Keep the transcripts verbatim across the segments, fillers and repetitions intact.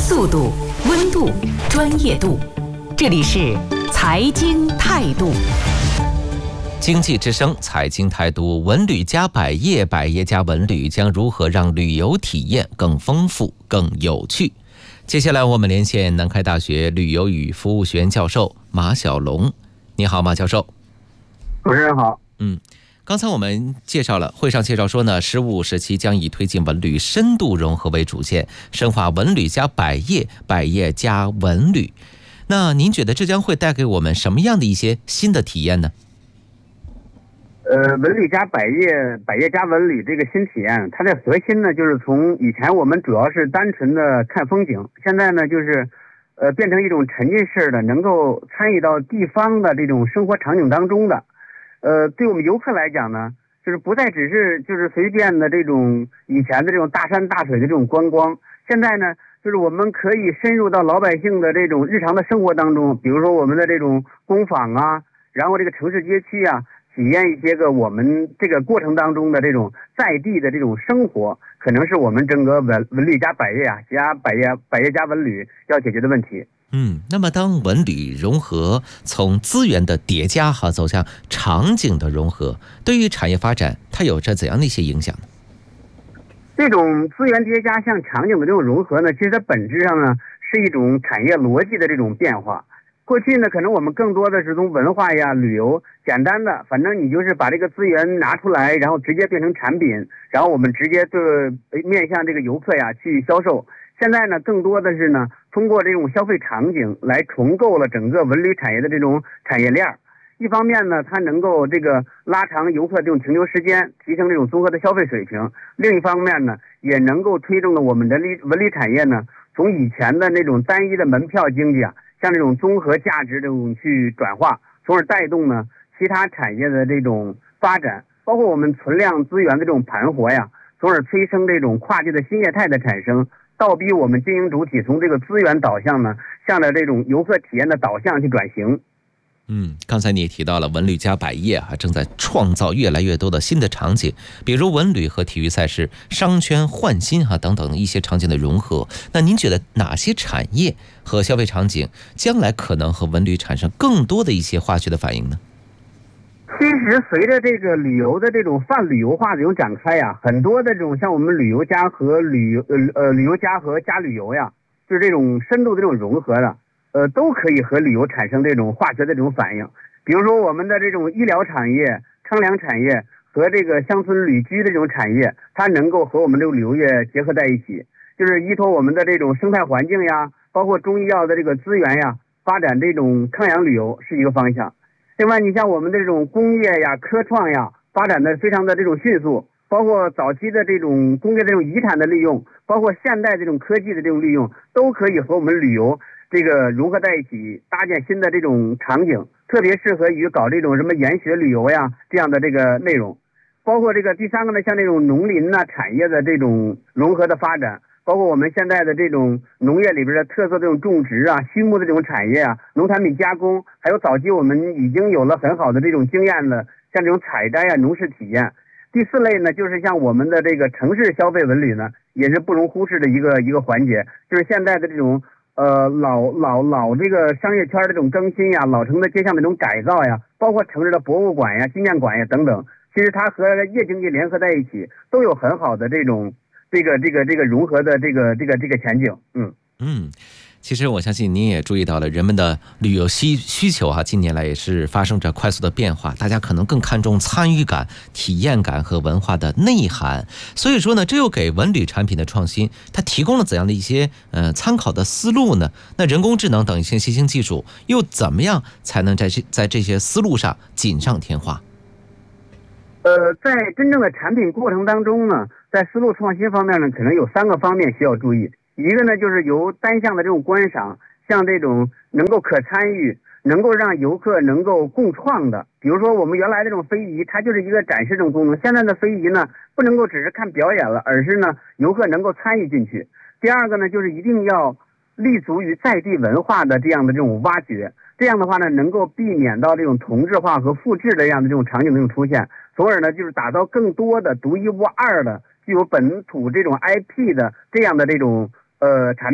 速度、温度、专业度，这里是财经态度。 经济之声财经态度，文旅加百业，百业加文旅，将如何让旅游体验更丰富、更有趣？接下来我们连线南开大学旅游与服务学院教授马晓龙。你好，马教授。 主持人好。 嗯，刚才我们介绍了，会上介绍说呢，十五时期将以推进文旅深度融合为主线，深化文旅加百业，百业加文旅。那您觉得这将会带给我们什么样的一些新的体验呢？ 呃，文旅加百业，百业加文旅这个新体验，它的核心呢，就是从以前我们主要是单纯的看风景，现在呢，就是呃变成一种沉浸式的，能够参与到地方的这种生活场景当中的。呃，对我们游客来讲呢，就是不再只是就是随便的这种以前的这种大山大水的这种观光，现在呢，就是我们可以深入到老百姓的这种日常的生活当中，比如说我们的这种工坊啊，然后这个城市街区啊，体验一些个我们这个过程当中的这种在地的这种生活，可能是我们整个文文旅加百业啊，加百业百业加文旅要解决的问题。 嗯，那么当文旅融合从资源的叠加哈走向场景的融合，对于产业发展它有着怎样的一些影响呢？ 这种资源叠加向场景的这种融合呢，其实它本质上呢是一种产业逻辑的这种变化。过去呢，可能我们更多的是从文化呀、旅游，简单的，反正你就是把这个资源拿出来，然后直接变成产品，然后我们直接对面向这个游客呀去销售。现在呢，更多的是呢，通过这种消费场景来重构了整个文旅产业的这种产业链。一方面呢，它能够这个拉长游客这种停留时间，提升这种综合的消费水平；另一方面呢，也能够推动了我们的文旅产业呢，从以前的那种单一的门票经济啊，向这种综合价值这种去转化，从而带动呢其他产业的这种发展，包括我们存量资源的这种盘活呀，从而催生这种跨界的新业态的产生，倒逼我们经营主体从这个资源导向呢，向着这种游客体验的导向去转型。 嗯，刚才你也提到了文旅加百业啊，正在创造越来越多的新的场景，比如文旅和体育赛事、商圈换新哈、啊、等等一些场景的融合。那您觉得哪些产业和消费场景将来可能和文旅产生更多的一些化学的反应呢？ 其实随着这个旅游的这种泛旅游化的这种展开呀，很多的这种像我们旅游加和旅游呃呃旅游加和加旅游呀，就是这种深度的这种融合的。呃，都可以和旅游产生这种化学的这种反应。比如说我们的这种医疗产业、康粮产业和这个乡村旅居的这种产业，它能够和我们这个旅游业结合在一起，就是依托我们的这种生态环境呀，包括中医药的这个资源呀，发展这种康养旅游是一个方向。另外，你像我们的这种工业呀、科创呀，发展的非常的这种迅速，包括早期的这种工业的这种遗产的利用，包括现代这种科技的这种利用，都可以和我们旅游这个融合在一起，搭建新的这种场景，特别适合于搞这种什么研学旅游呀这样的这个内容。包括这个第三个呢，像这种农林呐产业的这种融合的发展，包括我们现在的这种农业里边的特色这种种植啊、畜牧的这种产业啊、农产品加工，还有早期我们已经有了很好的这种经验的，像这种采摘啊、农事体验。第四类呢，就是像我们的这个城市消费文旅呢，也是不容忽视的一个一个环节，就是现在的这种。呃，老老老这个商业圈的这种更新呀，老城的街巷的这种改造呀，包括城市的博物馆呀、纪念馆呀等等，其实它和夜经济联合在一起，都有很好的这种这个这个这个融合的这个这个这个前景。嗯嗯。其实我相信您也注意到了，人们的旅游需需求啊，近年来也是发生着快速的变化，大家可能更看重参与感、体验感和文化的内涵。所以说呢，这又给文旅产品的创新，它提供了怎样的一些呃参考的思路呢？那人工智能等一些新兴技术又怎么样才能在这在这些思路上锦上添花？ 呃，在真正的产品过程当中呢，在思路创新方面呢，可能有三个方面需要注意。一个呢，就是由单向的这种观赏，像这种能够可参与、能够让游客能够共创的，比如说我们原来这种非遗，它就是一个展示这种功能。现在的非遗呢，不能够只是看表演了，而是呢，游客能够参与进去。第二个呢，就是一定要立足于在地文化的这样的这种挖掘，这样的话呢，能够避免到这种同质化和复制的这样的这种场景的这种出现，从而呢，就是打造更多的独一无二的、具有本土这种 I P 的这样的这种呃产品。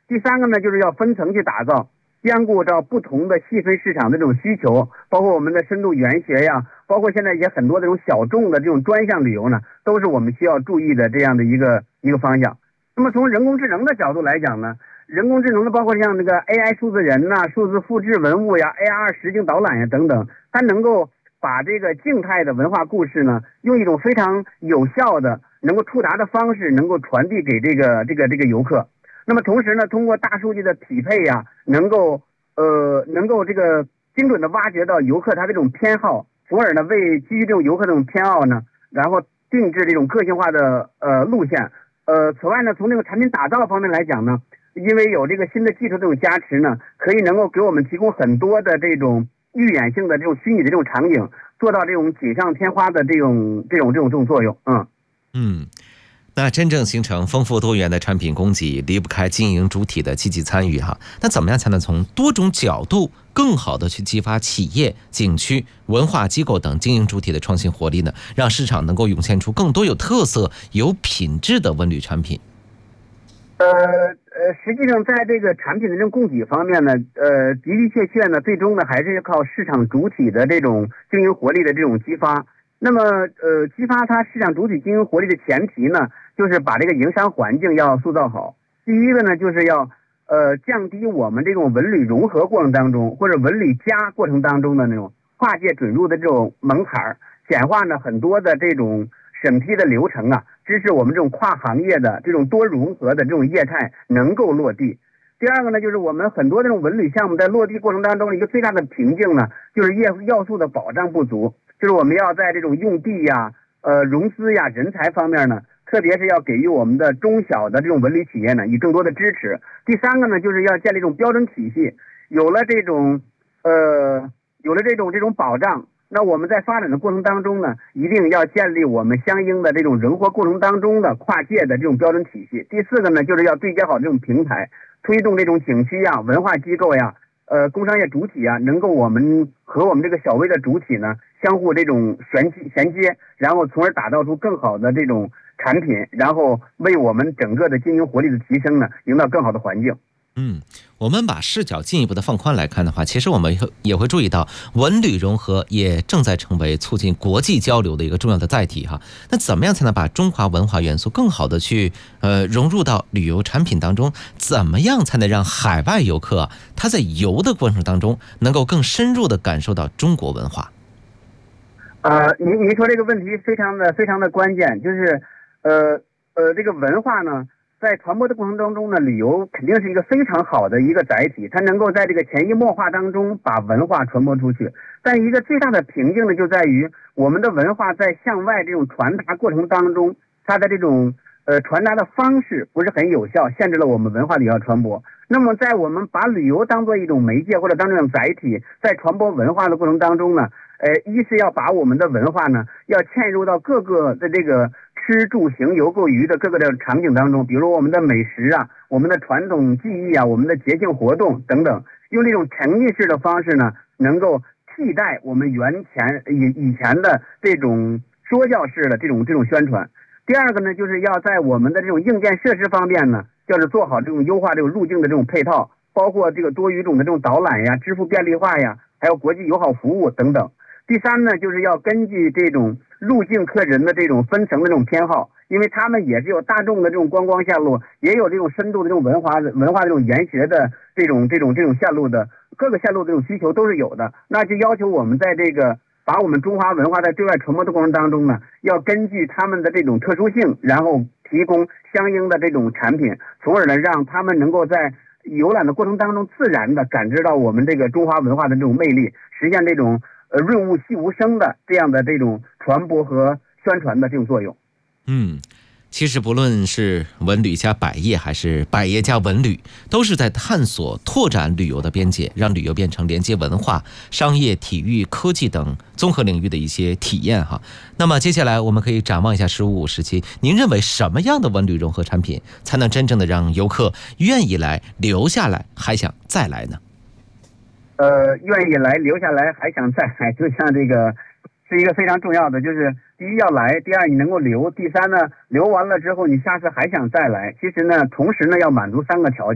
第三个呢，就是要分层去打造，兼顾到不同的细分市场的这种需求，包括我们的深度研学呀，包括现在也很多这种小众的这种专项旅游呢，都是我们需要注意的这样的一个一个方向。那么从人工智能的角度来讲呢，人工智能的包括像那个 A I 数字人呐、数字复制文物呀、A R 实景导览呀等等，它能够把这个静态的文化故事呢，用一种非常有效的、能够触达的方式，能够传递给这个这个这个游客。那么同时呢，通过大数据的匹配呀，能够呃能够这个精准的挖掘到游客他这种偏好，从而呢为基于这种游客这种偏好呢，然后定制这种个性化的呃路线。呃，此外呢，从这个产品打造方面来讲呢，因为有这个新的技术这种加持呢，可以能够给我们提供很多的这种预演性的这种虚拟的这种场景，做到这种锦上添花的这种这种这种这种作用。嗯嗯。那真正形成丰富多元的产品供给，离不开经营主体的积极参与哈。那怎么样才能从多种角度更好的去激发企业、景区、文化机构等经营主体的创新活力呢？让市场能够涌现出更多有特色、有品质的文旅产品。 呃呃，实际上在这个产品的这种供给方面呢，呃，的的确确呢，最终呢还是要靠市场主体的这种经营活力的这种激发。那么，呃，激发它市场主体经营活力的前提呢，就是把这个营商环境要塑造好。第一个呢，就是要呃降低我们这种文旅融合过程当中，或者文旅加过程当中的那种跨界准入的这种门槛，简化呢很多的这种审批的流程啊，支持我们这种跨行业的这种多融合的这种业态能够落地。第二个呢，就是我们很多这种文旅项目在落地过程当中，一个最大的瓶颈呢，就是业要素的保障不足。就是我们要在这种用地呀、呃融资呀、人才方面呢，特别是要给予我们的中小的这种文旅企业呢，以更多的支持。第三个呢，就是要建立一种标准体系，有了这种呃有了这种这种保障，那我们在发展的过程当中呢，一定要建立我们相应的这种人活过程当中的跨界的这种标准体系。第四个呢，就是要对接好这种平台，推动这种景区呀、文化机构呀、呃工商业主体啊，能够我们和我们这个小微的主体呢相互这种衔接衔接，然后从而打造出更好的这种产品，然后为我们整个的经营活力的提升呢，营造更好的环境。 嗯，我们把视角进一步的放宽来看的话，其实我们也会注意到，文旅融合也正在成为促进国际交流的一个重要的载体哈。那怎么样才能把中华文化元素更好的去呃融入到旅游产品当中？怎么样才能让海外游客他在游的过程当中能够更深入的感受到中国文化？ 呃，您您说这个问题非常的非常的关键，就是呃呃这个文化呢，在传播的过程当中呢，旅游肯定是一个非常好的一个载体，它能够在这个潜移默化当中把文化传播出去。但一个最大的瓶颈呢，就在于我们的文化在向外这种传达过程当中，它的这种呃传达的方式不是很有效，限制了我们文化的有效传播。那么在我们把旅游当做一种媒介或者当做一种载体，在传播文化的过程当中呢，呃，一是要把我们的文化呢，要嵌入到各个的这个吃住行游购娱的各个的场景当中，比如我们的美食啊，我们的传统技艺啊，我们的节庆活动等等，用这种沉浸式的方式呢，能够替代我们原前以以前的这种说教式的这种这种宣传。第二个呢，就是要在我们的这种硬件设施方面呢，就是做好这种优化这种入境的这种配套，包括这个多语种的这种导览呀、支付便利化呀，还有国际友好服务等等。第三呢，就是要根据这种入境客人的这种分层的这种偏好，因为他们也是有大众的这种观光线路，也有这种深度的这种文化文化这种研学的这种这种这种线路的，各个线路的这种需求都是有的。那就要求我们在这个把我们中华文化在对外传播的过程当中呢，要根据他们的这种特殊性，然后提供相应的这种产品，从而呢让他们能够在游览的过程当中自然的感知到我们这个中华文化的这种魅力，实现这种呃润物细无声的这样的这种传播和宣传的这种作用。 嗯，其实不论是文旅加百业还是百业加文旅，都是在探索拓展旅游的边界，让旅游变成连接文化、商业、体育、科技等综合领域的一些体验哈。那么接下来我们可以展望一下十五五时期，您认为什么样的文旅融合产品才能真正的让游客愿意来、留下来，还想再来呢？ 呃，愿意来、留下来，还想再来，就像这个是一个非常重要的，就是第一要来，第二你能够留，第三呢，留完了之后你下次还想再来。其实呢，同时呢要满足三个条件。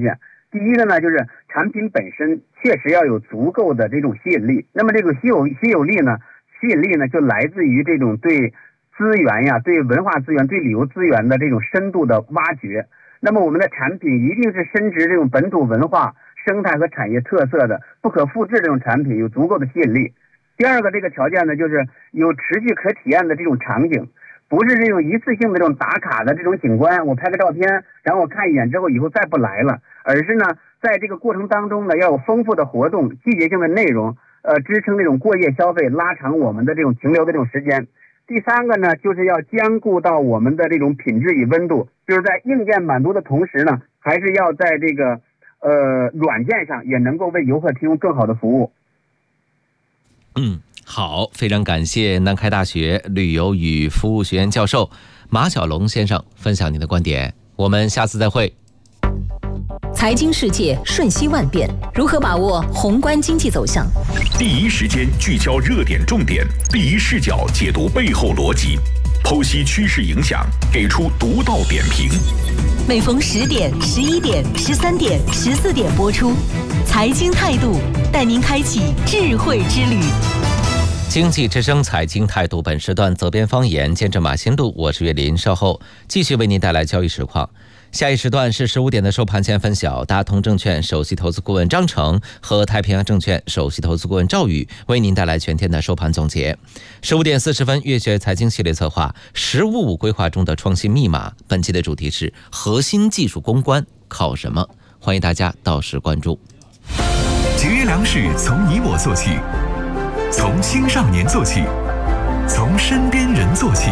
第一个呢，就是产品本身确实要有足够的这种吸引力。那么这个吸有吸有力呢，吸引力呢就来自于这种对资源呀、对文化资源、对旅游资源的这种深度的挖掘。那么我们的产品一定是深植这种本土文化、生态和产业特色的不可复制这种产品，有足够的吸引力。第二个这个条件呢，就是有持续可体验的这种场景，不是这种一次性的这种打卡的这种景观，我拍个照片，然后我看一眼之后以后再不来了，而是呢，在这个过程当中呢，要有丰富的活动、季节性的内容，呃，支撑这种过夜消费，拉长我们的这种停留的这种时间。第三个呢，就是要兼顾到我们的这种品质与温度，就是在硬件满足的同时呢，还是要在这个呃软件上也能够为游客提供更好的服务。 嗯，好，非常感谢南开大学旅游与服务学院教授马小龙先生分享您的观点，我们下次再会。 财经世界瞬息万变，如何把握宏观经济走向？ 第一时间聚焦热点重点，第一视角解读背后逻辑，剖析趋势影响，给出独到点评。 每逢十点、十一点、十三点、十四点播出，财经态度带您开启智慧之旅。 经济之声财经态度本时段责编方言监制马新路，我是岳林，稍后继续为您带来交易实况。下一时段是十五点的收盘前分晓，大通证券首席投资顾问张成和太平洋证券首席投资顾问赵宇为您带来全天的收盘总结。十五点四十分，月学财经系列策划十五五规划中的创新密码，本期的主题是核心技术攻关靠什么？欢迎大家到时关注。 节约粮食从你我做起，从青少年做起，从身边人做起。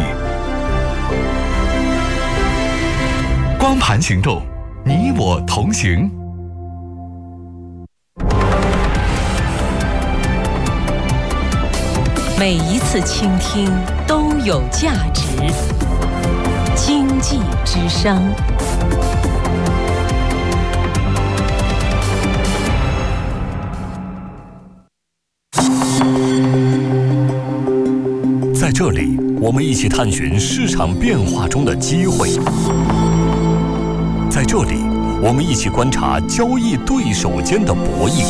光盘行动，你我同行。 每一次倾听都有价值。经济之声。 在这里，我们一起探寻市场变化中的机会。在这里，我们一起观察交易对手间的博弈。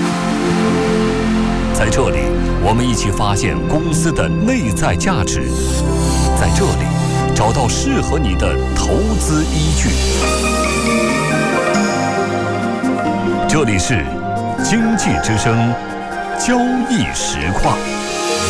在这里，我们一起发现公司的内在价值。在这里，找到适合你的投资依据。这里是经济之声交易实况。